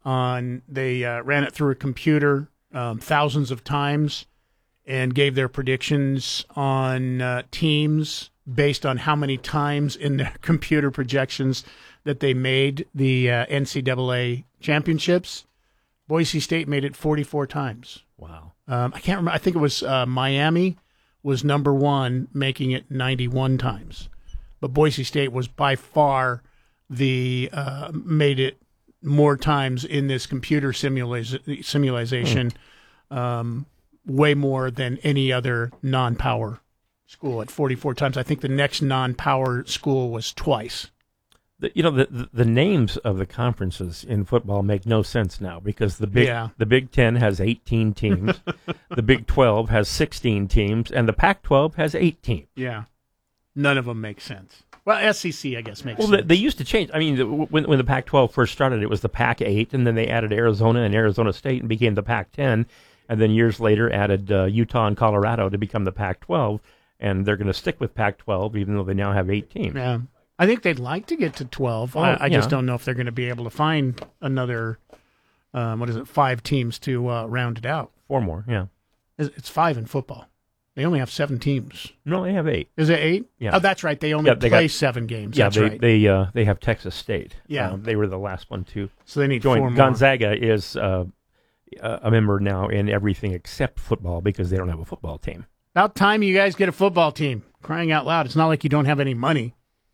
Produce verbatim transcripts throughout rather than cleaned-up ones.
on. They uh, ran it through a computer um, thousands of times and gave their predictions on uh, teams based on how many times in their computer projections that they made the uh, N C double A championships. Boise State made it forty-four times. Wow. Um, I can't remember. I think it was uh, Miami was number one, making it ninety-one times. But Boise State was by far the uh, made it more times in this computer simula- simulation, mm. um, way more than any other non-power school at forty-four times. I think the next non-power school was twice. The, you know, the, the the names of the conferences in football make no sense now because the Big yeah. the Big Ten has eighteen teams, the Big twelve has sixteen teams, and the Pac twelve has eight teams. Yeah, none of them make sense. Well, S E C, I guess, makes well, sense. Well, they, they used to change. I mean, the, when when the Pac twelve first started, it was the Pac eight, and then they added Arizona and Arizona State and became the Pac ten, and then years later added uh, Utah and Colorado to become the Pac twelve, and they're going to stick with Pac twelve even though they now have eight teams. Yeah. I think they'd like to get to twelve. Oh, I, I yeah. just don't know if they're going to be able to find another, um, what is it, five teams to uh, round it out. Four more, yeah. It's five in football. They only have seven teams. No, they have eight. Is it eight? Yeah. Oh, that's right. They only yeah, they play got, seven games. Yeah, that's they right. they, uh, they have Texas State. Yeah. Um, they were the last one to So they need join. four more. Gonzaga is uh, a member now in everything except football because they don't have a football team. About time you guys get a football team. Crying out loud. It's not like you don't have any money.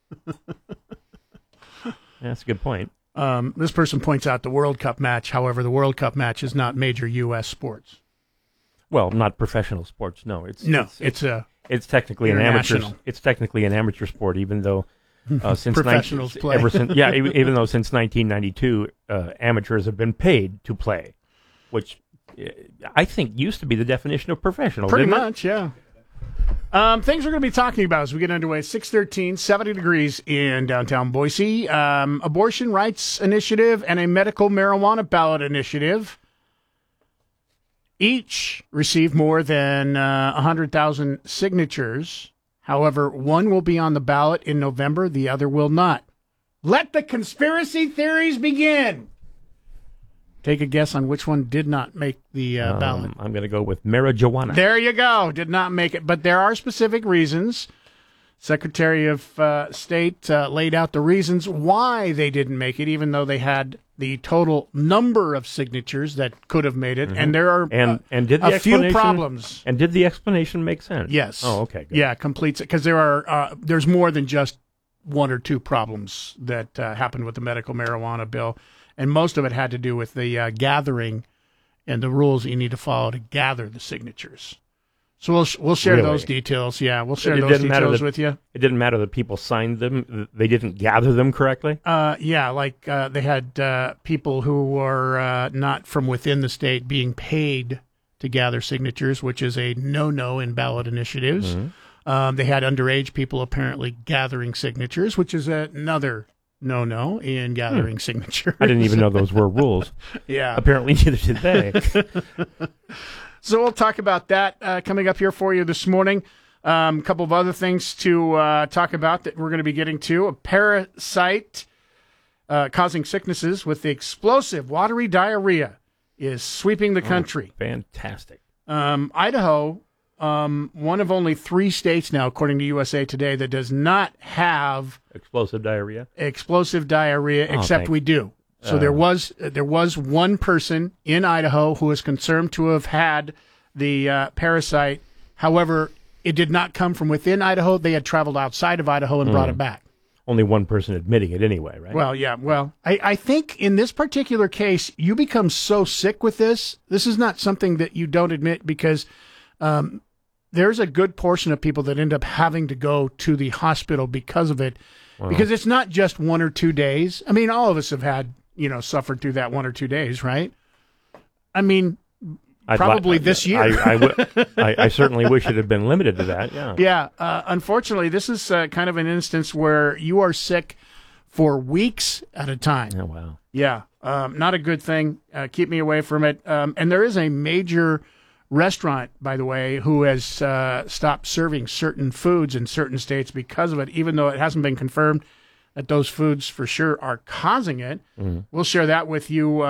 That's a good point. Um, this person points out the World Cup match. However, the World Cup match is not major U S sports. Well, not professional sports. No, it's no, it's it's, it's a it's technically an amateur. international. It's technically an amateur sport, even though uh, since professionals nineteen, play. Ever since, yeah, even, even though since nineteen ninety-two, uh, amateurs have been paid to play, which uh, I think used to be the definition of professional. Pretty didn't much, it? yeah. Um, things we're going to be talking about as we get underway. six thirteen, seventy degrees in downtown Boise. Um, abortion rights initiative and a medical marijuana ballot initiative. Each received more than uh, one hundred thousand signatures. However, one will be on the ballot in November. The other will not. Let the conspiracy theories begin. Take a guess on which one did not make the uh, ballot. Um, I'm going to go with marijuana. There you go. Did not make it. But there are specific reasons. Secretary of uh, State uh, laid out the reasons why they didn't make it, even though they had the total number of signatures that could have made it. Mm-hmm. And there are and, uh, and did the a few explanation- problems. And did the explanation make sense? Yes. Oh, okay. Good. Yeah, completes it. Because there are uh, there's more than just one or two problems that uh, happened with the medical marijuana bill. And most of it had to do with the uh, gathering and the rules that you need to follow to gather the signatures. So we'll we'll share Really? those details. Yeah, we'll share It those didn't matter details that- with you. It didn't matter that people signed them; they didn't gather them correctly. Uh, yeah, like uh, they had uh, people who were uh, not from within the state being paid to gather signatures, which is a no-no in ballot initiatives. Mm-hmm. Um, they had underage people apparently gathering signatures, which is another no-no in gathering hmm. signatures. I didn't even know those were rules. Yeah. Apparently neither did they. So we'll talk about that uh, coming up here for you this morning. A um, couple of other things to uh, talk about that we're going to be getting to. A parasite uh, causing sicknesses with the explosive watery diarrhea is sweeping the country. Oh, fantastic. Um, Idaho, um, one of only three states now, according to U S A Today, that does not have explosive diarrhea. Explosive diarrhea, oh, except thank- we do. So uh, there was uh, there was one person in Idaho who was confirmed to have had the uh, parasite. However, it did not come from within Idaho. They had traveled outside of Idaho and mm. brought it back. Only one person admitting it anyway, right? Well, yeah. Well, I, I think in this particular case, you become so sick with this. This is not something that you don't admit because um, there's a good portion of people that end up having to go to the hospital because of it. Wow. Because it's not just one or two days. I mean, all of us have had, you know, suffered through that one or two days, right? I mean, I'd probably li- this year. I, I, w- I, I certainly wish it had been limited to that, yeah. Yeah. Uh, unfortunately, this is uh, kind of an instance where you are sick for weeks at a time. Oh, wow. Yeah. Um, not a good thing. Uh, keep me away from it. Um, and there is a major restaurant, by the way, who has uh, stopped serving certain foods in certain states because of it, even though it hasn't been confirmed that those foods for sure are causing it. Mm-hmm. We'll share that with you. Uh,